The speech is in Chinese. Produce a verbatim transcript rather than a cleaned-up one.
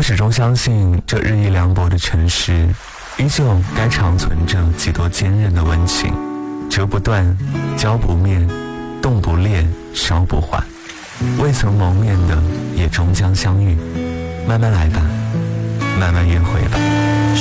始终相信这日益凉薄的城市依旧该长存着几多坚韧的温情，折不断，浇不灭，冻不裂，烧不缓。未曾谋面的也终将相遇，慢慢来吧，慢慢约会吧。